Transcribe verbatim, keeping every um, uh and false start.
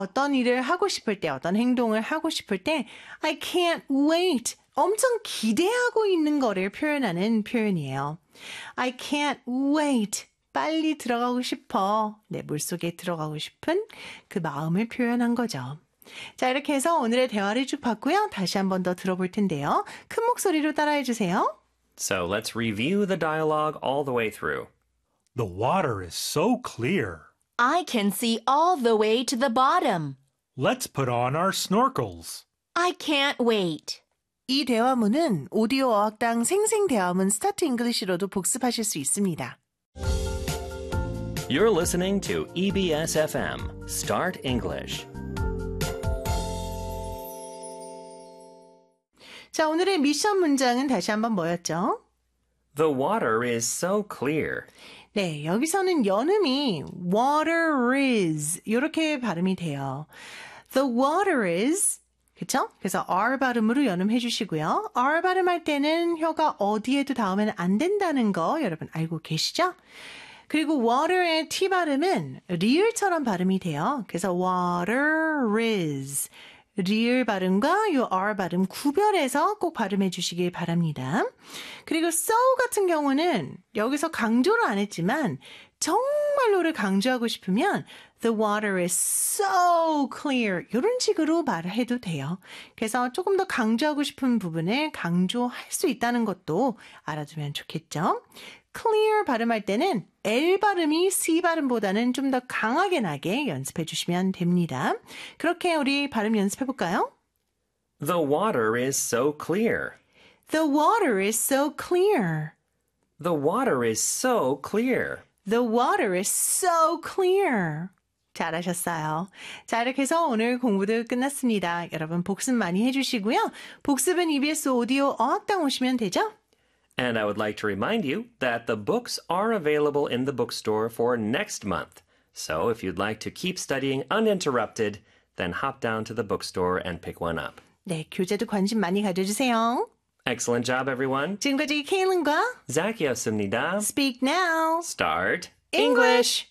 어떤 일을 하고 싶을 때, 어떤 행동을 하고 싶을 때 I can't wait. 엄청 기대하고 있는 거를 표현하는 표현이에요. I can't wait. 빨리 들어가고 싶어. 내 물속에 들어가고 싶은 그 마음을 표현한 거죠. 자, 이렇게 해서 오늘의 대화를 쭉 봤고요. 다시 한 번 더 들어볼 텐데요. 큰 목소리로 따라해 주세요. So let's review the dialogue all the way through. The water is so clear. I can see all the way to the bottom. Let's put on our snorkels. I can't wait. 이 대화문은 오디오 어학당 생생대화문 스타트 잉글리시로도 복습하실 수 있습니다. You're listening to E B S F M, Start English. 자, 오늘의 미션 문장은 다시 한번 뭐였죠? The water is so clear. 네, 여기서는 연음이 water is 이렇게 발음이 돼요. The water is 그쵸? 그래서 R 발음으로 연음해 주시고요. R 발음할 때는 혀가 어디에도 닿으면 안 된다는 거 여러분 알고 계시죠? 그리고 water의 T 발음은 리을처럼 발음이 돼요. 그래서 water is 리을 발음과 이 R 발음 구별해서 꼭 발음해 주시길 바랍니다. 그리고 so 같은 경우는 여기서 강조를 안 했지만 정말로를 강조하고 싶으면 the water is so clear 이런 식으로 말을 해도 돼요. 그래서 조금 더 강조하고 싶은 부분을 강조할 수 있다는 것도 알아두면 좋겠죠. clear 발음할 때는 L 발음이 C 발음보다는 좀 더 강하게 나게 연습해 주시면 됩니다. 그렇게 우리 발음 연습해 볼까요? The water is so clear. The water is so clear. The water is so clear. The water is so clear. 잘하셨어요. 자, 이렇게 해서 오늘 공부도 끝났습니다. 여러분 복습 많이 해주시고요. 복습은 이비에스 오디오 어학당 오시면 되죠? And I would like to remind you that the books are available in the bookstore for next month. So if you'd like to keep studying uninterrupted, then hop down to the bookstore and pick one up. 네, 교재도 관심 많이 가져주세요. Excellent job, everyone. 지금까지 케일린과 Zachy였습니다. Speak Now. Start English.